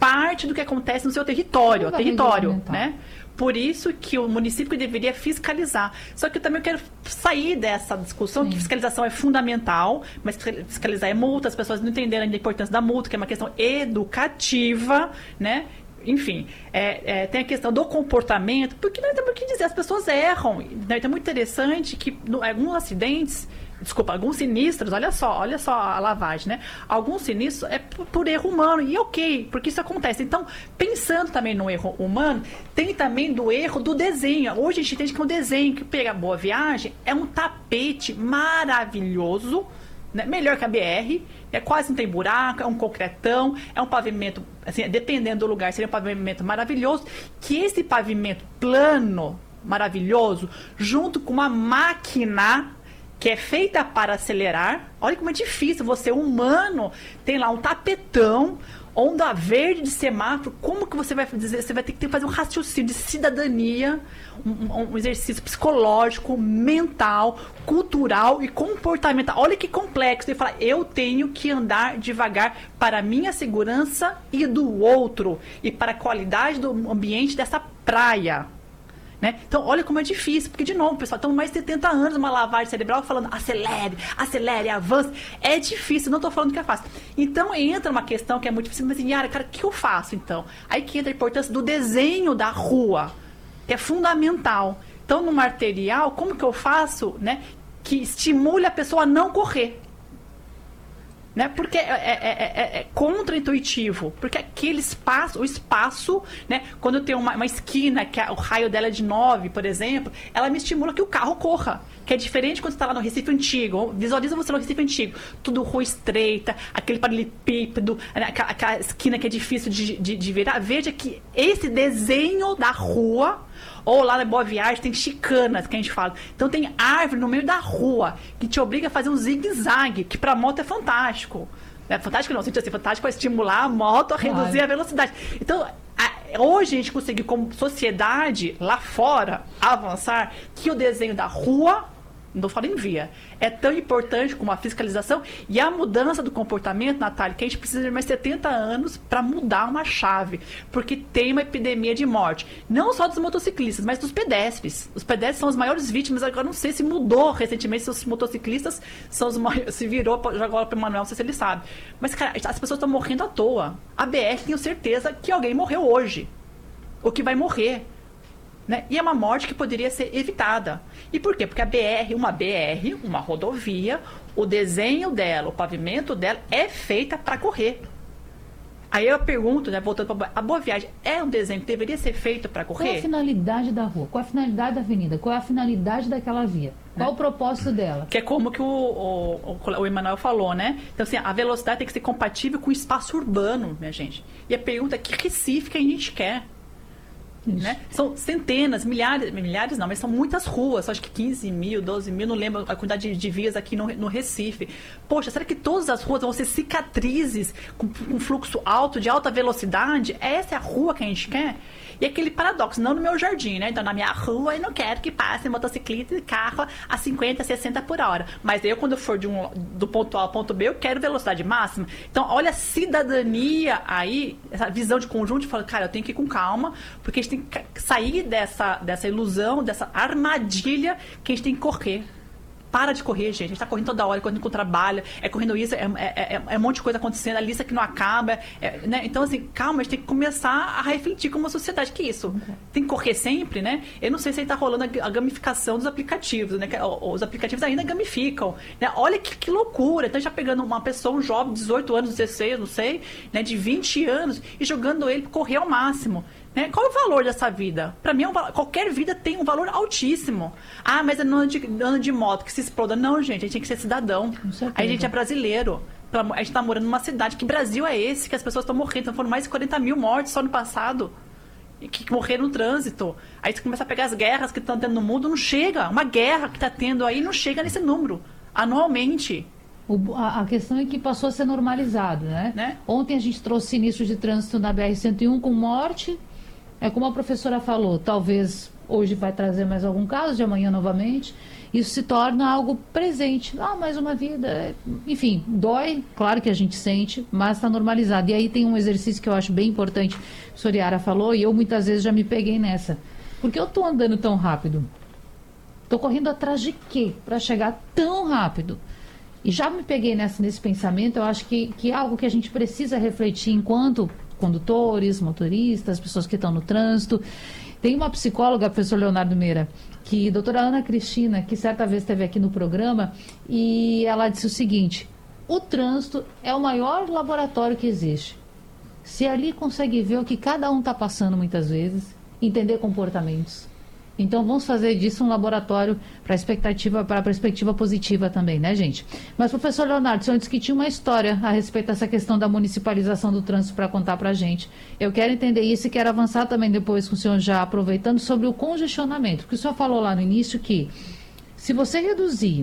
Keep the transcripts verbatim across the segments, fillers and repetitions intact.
parte do que acontece no seu território, território, né? Por isso que o município deveria fiscalizar. Só que eu também quero sair dessa discussão, Sim. que fiscalização é fundamental, mas fiscalizar é multa, as pessoas não entenderam ainda a importância da multa, que é uma questão educativa, né? Enfim, é, é, tem a questão do comportamento, porque não tem por que dizer, as pessoas erram. Né? Então é muito interessante que no, alguns acidentes, desculpa, alguns sinistros, olha só, olha só a lavagem, né? Alguns sinistros é por, por erro humano, e ok, porque isso acontece. Então, pensando também no erro humano, tem também do erro do desenho. Hoje a gente entende que um desenho que pega Boa Viagem é um tapete maravilhoso, né? Melhor que a B R, é quase não tem buraco, é um concretão, é um pavimento, assim, dependendo do lugar, seria um pavimento maravilhoso, que esse pavimento plano, maravilhoso, junto com uma máquina que é feita para acelerar. Olha como é difícil, você humano, tem lá um tapetão, onda verde de semáforo, como que você vai dizer? Você vai ter que fazer um raciocínio de cidadania, um, um exercício psicológico, mental, cultural e comportamental. Olha que complexo. Ele fala, eu tenho que andar devagar para a minha segurança e do outro, e para a qualidade do ambiente dessa praia. Né? Então, olha como é difícil, porque, de novo, pessoal, estamos mais de setenta anos uma lavagem cerebral falando acelere, acelere, avance. É difícil, não estou falando que é fácil. Então, entra uma questão que é muito difícil, mas, Yara, cara, o que eu faço, então? Aí que entra a importância do desenho da rua, que é fundamental. Então, no material, como que eu faço, né, que estimule a pessoa a não correr? Né? Porque é, é, é, é contra-intuitivo, porque aquele espaço, o espaço, né? Quando eu tenho uma, uma esquina, que a, o raio dela é de nove, por exemplo, ela me estimula que o carro corra, que é diferente quando você está lá no Recife Antigo. Visualiza você no Recife Antigo, tudo rua estreita, aquele paralelepípedo, né? aquela, aquela esquina que é difícil de, de, de virar. Veja que esse desenho da rua, ou lá na Boa Viagem tem chicanas, que a gente fala. Então tem árvore no meio da rua, que te obriga a fazer um zigue-zague, que para moto é fantástico. É fantástico não, sentido assim, fantástico para estimular a moto a reduzir Ai. a velocidade. Então, a, hoje a gente conseguiu, como sociedade, lá fora, avançar, que o desenho da rua, não estou falando em via, é tão importante como a fiscalização e a mudança do comportamento, Natália, que a gente precisa de mais setenta anos para mudar uma chave, porque tem uma epidemia de morte, não só dos motociclistas, mas dos pedestres. Os pedestres são as maiores vítimas. Agora não sei se mudou recentemente, se os motociclistas são os maiores, se virou agora para o Manuel, não sei se ele sabe. Mas, cara, as pessoas estão morrendo à toa. A B R, tenho certeza que alguém morreu hoje, ou que vai morrer. Né? E é uma morte que poderia ser evitada. E por quê? Porque a B R, uma B R, uma rodovia, o desenho dela, o pavimento dela é feita para correr. Aí eu pergunto, né, voltando para a Boa Viagem, é um desenho que deveria ser feito para correr? Qual é a finalidade da rua? Qual é a finalidade da avenida? Qual é a finalidade daquela via? Qual é o propósito dela? Que é como que o, o, o Emanuel falou, né? Então, assim, a velocidade tem que ser compatível com o espaço urbano, minha gente. E a pergunta é que Recife que a gente quer? Né? São centenas, milhares, milhares não, mas são muitas ruas, acho que quinze mil, doze mil, não lembro a quantidade de, de vias aqui no, no Recife. Poxa, será que todas as ruas vão ser cicatrizes com, com fluxo alto, de alta velocidade? Essa é a rua que a gente quer? E aquele paradoxo, não no meu jardim, né? Então, na minha rua, eu não quero que passe motocicleta e carro a cinquenta, sessenta por hora. Mas eu, quando eu for de um, do ponto A ao ponto B, eu quero velocidade máxima. Então, olha a cidadania aí, essa visão de conjunto, de falar, cara, eu tenho que ir com calma, porque a gente tem que sair dessa, dessa ilusão, dessa armadilha que a gente tem que correr. Para de correr, gente. A gente tá correndo toda hora, correndo com o trabalho, é correndo isso, é, é, é, é um monte de coisa acontecendo, a lista que não acaba. É, né? Então, assim, calma, a gente tem que começar a refletir como uma sociedade. Que isso? Uhum. Tem que correr sempre, né? Eu não sei se aí tá rolando a, a gamificação dos aplicativos, né? Que, os aplicativos ainda gamificam. Né? Olha que, que loucura. Então, já pegando uma pessoa, um jovem, dezoito anos, dezesseis, não sei, né? De vinte anos, e jogando ele para correr ao máximo. Né? Qual é o valor dessa vida? Para mim, é um, qualquer vida tem um valor altíssimo. Ah, mas é ano de, ano de moto que se exploda. Não, gente, a gente tem que ser cidadão. A gente é brasileiro. A gente está morando numa cidade. Que Brasil é esse que as pessoas estão morrendo? Então, foram mais de quarenta mil mortes só no passado. Que, que morreram no trânsito. Aí você começa a pegar as guerras que estão tendo no mundo. Não chega. Uma guerra que está tendo aí não chega nesse número. Anualmente. O, a, a questão é que passou a ser normalizado, né? né? Ontem a gente trouxe sinistros de trânsito na B R cento e um com morte. É como a professora falou, talvez hoje vai trazer mais algum caso, de amanhã novamente. isso se torna algo presente. Ah, mais uma vida. Enfim, dói, claro que a gente sente, mas está normalizado. E aí tem um exercício que eu acho bem importante, a professora Yara falou, e eu muitas vezes já me peguei nessa. Porque eu estou andando tão rápido? Estou correndo atrás de quê? Para chegar tão rápido? E já me peguei nessa, nesse pensamento, eu acho que, que é algo que a gente precisa refletir enquanto condutores, motoristas, pessoas que estão no trânsito. Tem uma psicóloga, professor Leonardo Meira, que, doutora Ana Cristina, que certa vez esteve aqui no programa, e ela disse o seguinte: o trânsito é o maior laboratório que existe. Se ali consegue ver o que cada um está passando muitas vezes, entender comportamentos. Então vamos fazer disso um laboratório para expectativa, para a perspectiva positiva também, né, gente? Mas, professor Leonardo, o senhor disse que tinha uma história a respeito dessa questão da municipalização do trânsito para contar para a gente. Eu quero entender isso e quero avançar também depois com o senhor já aproveitando sobre o congestionamento, porque o senhor falou lá no início que se você reduzir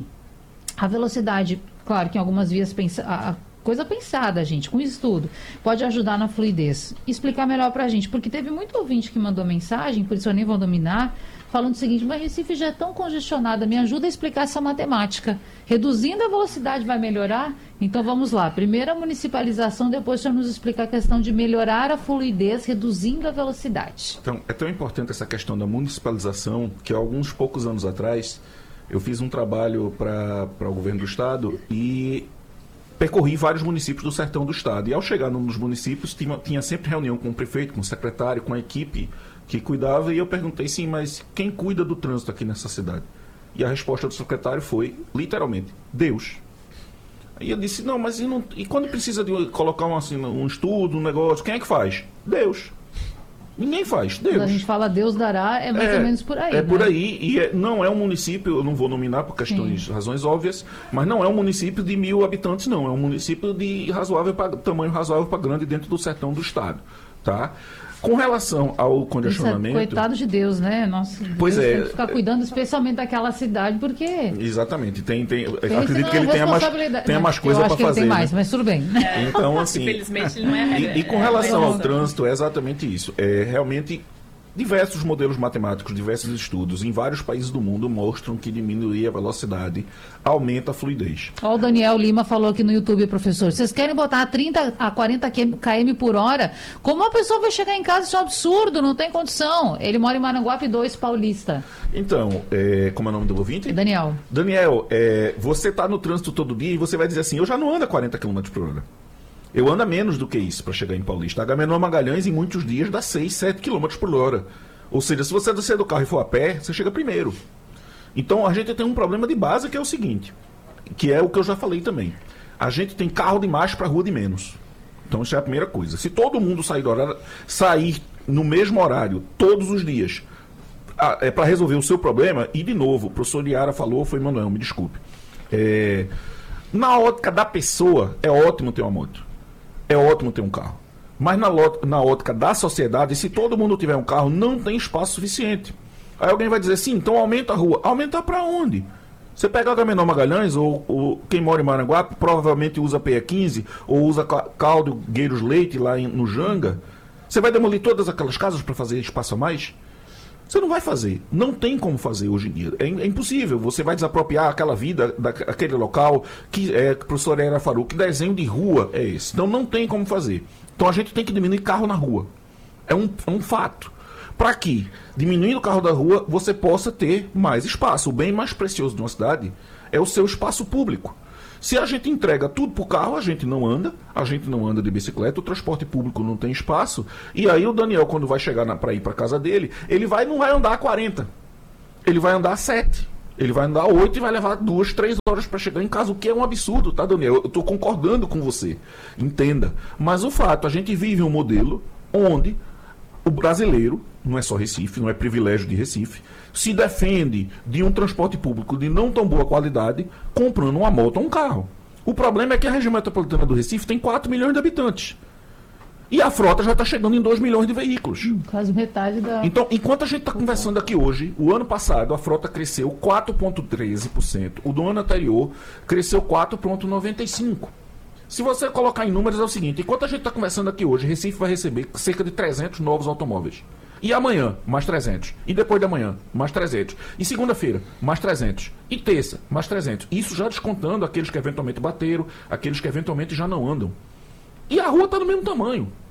a velocidade, claro que em algumas vias pensa, a, coisa pensada, gente, com estudo, pode ajudar na fluidez. Explicar melhor pra gente, porque teve muito ouvinte que mandou mensagem, por isso eu nem vou dominar, falando o seguinte: mas Recife já é tão congestionada, me ajuda a explicar essa matemática. Reduzindo a velocidade vai melhorar? Então vamos lá, primeiro a municipalização, depois já nos explica a questão de melhorar a fluidez, reduzindo a velocidade. Então, é tão importante essa questão da municipalização, que há alguns poucos anos atrás, eu fiz um trabalho para o governo do estado e percorri vários municípios do sertão do estado. E ao chegar num dos municípios, tinha, tinha sempre reunião com o prefeito, com o secretário, com a equipe que cuidava, e eu perguntei, sim, mas quem cuida do trânsito aqui nessa cidade? E a resposta do secretário foi, literalmente, Deus. Aí eu disse, não, mas e, não, e quando precisa de colocar um, assim, um estudo, um negócio, quem é que faz? Deus. Ninguém faz, Deus. Quando a gente fala Deus dará, é mais é, ou menos por aí. É, né? Por aí, e é, não é um município, eu não vou nominar por questões, Sim. razões óbvias, mas não é um município de mil habitantes, não. É um município de razoável pra, tamanho razoável para grande dentro do sertão do estado, tá? Com relação ao congestionamento... Isso é coitado de Deus, né? Nossa, pois Deus é. tem que ficar cuidando especialmente daquela cidade, porque... Exatamente. Tem, tem, acredito que ele tenha mais, tenha mais coisa para fazer. Eu acho que ele tem mais, né? mas tudo bem. É, então, assim... Infelizmente, ele não é a regra. E, e com relação é, ao trânsito, é exatamente isso. É realmente... Diversos modelos matemáticos, diversos estudos em vários países do mundo mostram que diminuir a velocidade aumenta a fluidez. Ó, o Daniel Lima falou aqui no YouTube, professor, vocês querem botar a trinta a quarenta quilômetros por hora? Como uma pessoa vai chegar em casa? Isso é um absurdo, não tem condição. Ele mora em Maranguape dois, Paulista. Então, é, como é o nome do ouvinte? Daniel. Daniel, é, você está no trânsito todo dia e você vai dizer assim, eu já não ando a quarenta quilômetros por hora. Eu ando a menos do que isso para chegar em Paulista. Agamenon Magalhães, em muitos dias, dá seis, sete quilômetros por hora. Ou seja, se você descer do carro e for a pé, você chega primeiro. Então, a gente tem um problema de base que é o seguinte, que é o que eu já falei também. A gente tem carro de mais para rua de menos. Então, isso é a primeira coisa. Se todo mundo sair, do horário, sair no mesmo horário, todos os dias, é para resolver o seu problema, e de novo, o professor Yara falou, foi Manuel, me desculpe. É, na ótica da pessoa, é ótimo ter uma moto. É ótimo ter um carro. Mas na, na ótica da sociedade, se todo mundo tiver um carro, não tem espaço suficiente. Aí alguém vai dizer assim, então aumenta a rua. Aumentar para onde? Você pega Agamenon Magalhães, ou, ou quem mora em Maranguape, provavelmente usa P E quinze, ou usa Caldo Gueiros Leite lá em, no Janga. Você vai demolir todas aquelas casas para fazer espaço a mais? Você não vai fazer. Não tem como fazer hoje em dia. É, é impossível. Você vai desapropriar aquela vida, daquele local, que é, professor Era Faru, que desenho de rua é esse? Então não tem como fazer. Então a gente tem que diminuir carro na rua. É um, é um fato. Para que, diminuindo o carro da rua, você possa ter mais espaço. O bem mais precioso de uma cidade é o seu espaço público. Se a gente entrega tudo para o carro, a gente não anda, a gente não anda de bicicleta, o transporte público não tem espaço, e aí o Daniel, quando vai chegar para ir para casa dele, ele vai, não vai andar a quarenta, ele vai andar a sete, ele vai andar a oito e vai levar duas, três horas para chegar em casa, o que é um absurdo, tá, Daniel? Eu estou concordando com você, entenda. Mas o fato, a gente vive um modelo onde o brasileiro, não é só Recife, não é privilégio de Recife, se defende de um transporte público de não tão boa qualidade, comprando uma moto ou um carro. O problema é que a região metropolitana do Recife tem quatro milhões de habitantes. E a frota já está chegando em dois milhões de veículos. Hum, quase metade da... Então, enquanto a gente está conversando aqui hoje, o ano passado a frota cresceu quatro vírgula treze por cento. O do ano anterior cresceu quatro vírgula noventa e cinco por cento. Se você colocar em números, é o seguinte, enquanto a gente está conversando aqui hoje, Recife vai receber cerca de trezentos novos automóveis. E amanhã, mais trezentos. E depois de amanhã, mais trezentos. E segunda-feira, mais trezentos. E terça, mais trezentos. Isso já descontando aqueles que eventualmente bateram, aqueles que eventualmente já não andam. E a rua está do mesmo tamanho.